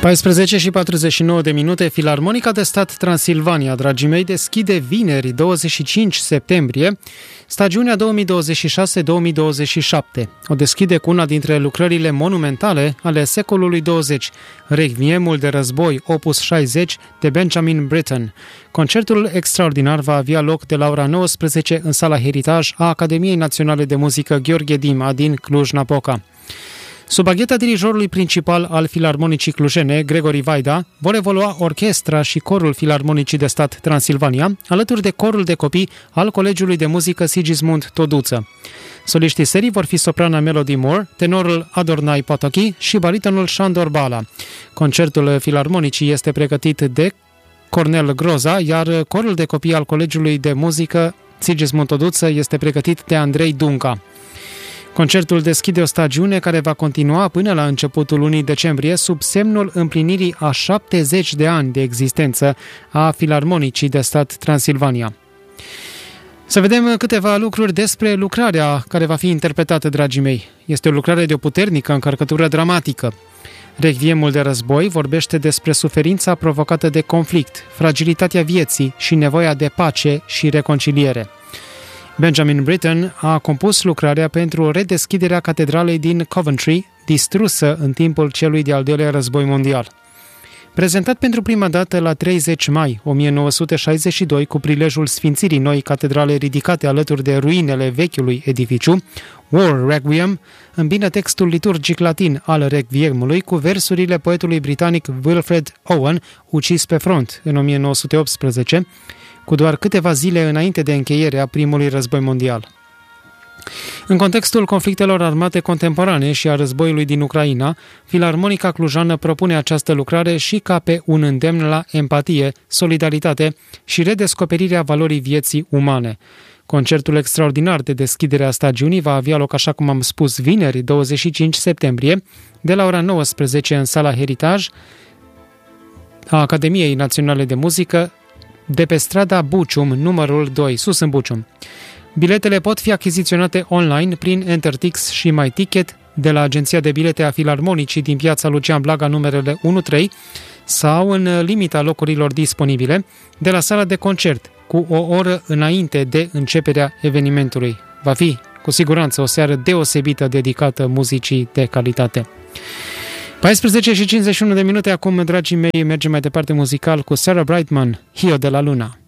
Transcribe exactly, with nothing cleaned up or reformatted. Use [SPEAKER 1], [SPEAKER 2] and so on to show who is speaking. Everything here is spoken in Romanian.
[SPEAKER 1] paisprezece și patruzeci și nouă de minute, Filarmonica de Stat Transilvania, dragii mei, deschide vineri, douăzeci și cinci septembrie, stagiunea două mii douăzeci și șase două mii douăzeci și șapte. O deschide cu una dintre lucrările monumentale ale secolului douăzeci, Requiemul de război, opus șaizeci, de Benjamin Britten. Concertul extraordinar va avea loc de la ora nouăsprezece în sala Heritage a Academiei Naționale de Muzică Gheorghe Dima din Cluj-Napoca. Sub agheta dirijorului principal al Filarmonicii Clujene, Gregori Vaida, vor evolua orchestra și corul Filarmonicii de Stat Transilvania, alături de corul de copii al Colegiului de Muzică Sigismund Toduță. Soliștii serii vor fi soprana Melody Moore, tenorul Adornai Potoki și baritonul Sandor Bala. Concertul Filarmonicii este pregătit de Cornel Groza, iar corul de copii al Colegiului de Muzică Sigismund Toduță este pregătit de Andrei Dunca. Concertul deschide o stagiune care va continua până la începutul lunii decembrie sub semnul împlinirii a șaptezeci de ani de existență a Filarmonicii de Stat Transilvania. Să vedem câteva lucruri despre lucrarea care va fi interpretată, dragii mei. Este o lucrare de o puternică încărcătură dramatică. Requiemul de război vorbește despre suferința provocată de conflict, fragilitatea vieții și nevoia de pace și reconciliere. Benjamin Britten a compus lucrarea pentru redeschiderea catedralei din Coventry, distrusă în timpul celui de-al doilea război mondial. Prezentat pentru prima dată la treizeci mai o mie nouă sute șaizeci și doi cu prilejul sfințirii noii catedrale ridicate alături de ruinele vechiului edificiu, War Requiem îmbină textul liturgic latin al Requiemului cu versurile poetului britanic Wilfred Owen, ucis pe front în o mie nouă sute optsprezece, cu doar câteva zile înainte de încheierea primului război mondial. În contextul conflictelor armate contemporane și a războiului din Ucraina, Filarmonica Clujană propune această lucrare și ca pe un îndemn la empatie, solidaritate și redescoperirea valorii vieții umane. Concertul extraordinar de deschidere a stagiunii va avea loc, așa cum am spus, vineri, douăzeci și cinci septembrie, de la ora nouăsprezece în sala Heritage a Academiei Naționale de Muzică, de pe strada Bucium, numărul doi, sus în Bucium. Biletele pot fi achiziționate online prin Entertix și MyTicket de la agenția de bilete a Filarmonicii din piața Lucian Blaga numerele unu trei sau în limita locurilor disponibile de la sala de concert cu o oră înainte de începerea evenimentului. Va fi cu siguranță o seară deosebită dedicată muzicii de calitate. paisprezece și cincizeci și unu de minute acum, dragii mei, mergem mai departe muzical cu Sarah Brightman, Hio de la Luna.